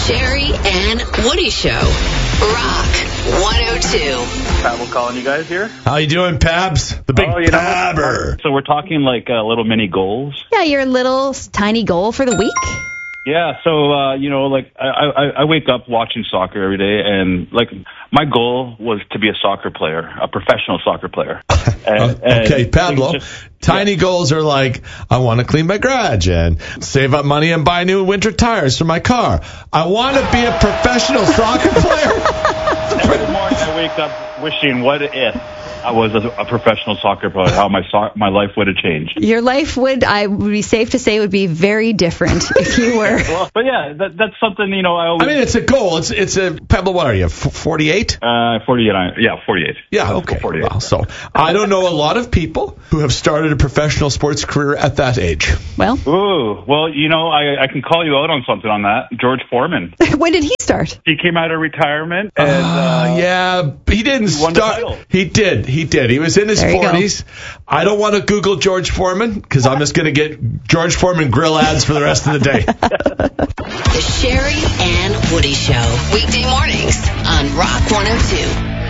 Sherry and Woody Show. Rock 102. Pablo calling you guys here. How you doing, Pabs? The big Pabber. So we're talking like little mini goals. Yeah, your little tiny goal for the week. Yeah, so, I wake up watching soccer every day, and, my goal was to be a soccer player, a professional soccer player. Okay, Pablo, tiny goals are like, I want to clean my garage and save up money and buy new winter tires for my car. I want to be a professional soccer player. Every morning I wake up wishing, what if I was a professional soccer player, how my life would have changed. Your life would be safe to say, would be very different if you were. Well, but yeah, that's something, it's a goal. It's a, Pablo, what are you, 48? 48. Yeah, 48. Yeah, okay. 48. Well, so I don't know a lot of people who have started a professional sports career at that age. Well. Ooh, well, I can call you out on something on that. George Foreman. When did he start? He came out of retirement. And, yeah, he didn't start. He did. He was in his 40s. I don't want to Google George Foreman because I'm just going to get George Foreman grill ads for the rest of the day. The Sherry and Woody Show. Weekday mornings on Rock 102.